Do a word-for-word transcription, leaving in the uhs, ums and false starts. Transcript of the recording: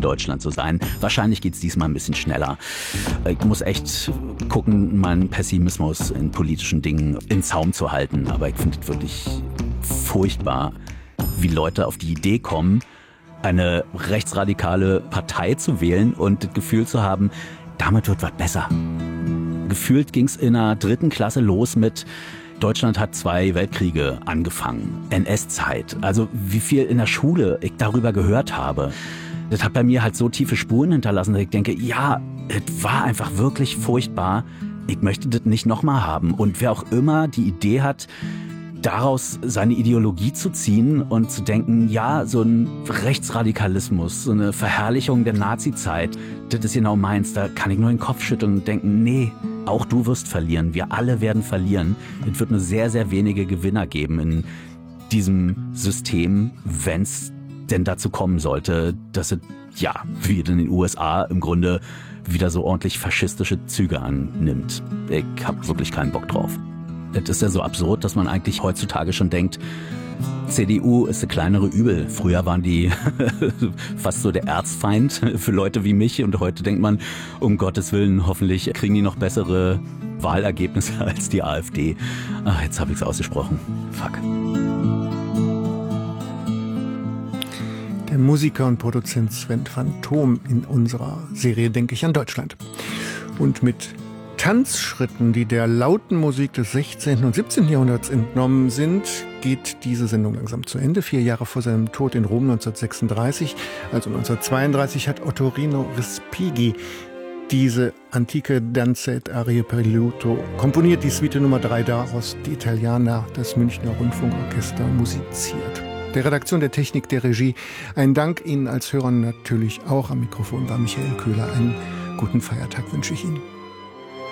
Deutschland so sein. Wahrscheinlich geht es diesmal ein bisschen schneller. Ich muss echt gucken, meinen Pessimismus in politischen Dingen in Zaum zu halten. Aber ich finde es wirklich furchtbar, wie Leute auf die Idee kommen, eine rechtsradikale Partei zu wählen und das Gefühl zu haben, damit wird was besser. Gefühlt ging es in der dritten Klasse los mit Deutschland hat zwei Weltkriege angefangen, N S-Zeit. Also wie viel in der Schule ich darüber gehört habe. Das hat bei mir halt so tiefe Spuren hinterlassen, dass ich denke, ja, es war einfach wirklich furchtbar. Ich möchte das nicht nochmal haben. Und wer auch immer die Idee hat, daraus seine Ideologie zu ziehen und zu denken, ja, so ein Rechtsradikalismus, so eine Verherrlichung der Nazi-Zeit, das ist genau meins. Da kann ich nur den Kopf schütteln und denken, nee, auch du wirst verlieren. Wir alle werden verlieren. Es wird nur sehr, sehr wenige Gewinner geben in diesem System, wenn es denn dazu kommen sollte, dass es, ja, wie in den U S A im Grunde wieder so ordentlich faschistische Züge annimmt. Ich hab wirklich keinen Bock drauf. Es ist ja so absurd, dass man eigentlich heutzutage schon denkt, C D U ist eine kleinere Übel. Früher waren die fast so der Erzfeind für Leute wie mich und heute denkt man, um Gottes Willen, hoffentlich kriegen die noch bessere Wahlergebnisse als die AfD. Ach, jetzt habe ich es ausgesprochen. Fuck. Der Musiker und Produzent Sven Phantom in unserer Serie Denke ich an Deutschland. Und mit Tanzschritten, die der lauten Musik des sechzehnten und siebzehnten Jahrhunderts entnommen sind, geht diese Sendung langsam zu Ende. Vier Jahre vor seinem Tod in Rom neunzehnhundertsechsunddreißig, also neunzehnhundertzweiunddreißig, hat Ottorino Respighi diese antike Danze et Arie per liuto komponiert, die Suite Nummer drei daraus, die Italianer, das Münchner Rundfunkorchester musiziert. Der Redaktion, der Technik, der Regie, ein Dank Ihnen als Hörern natürlich auch. Am Mikrofon war Michael Köhler. Einen guten Feiertag wünsche ich Ihnen.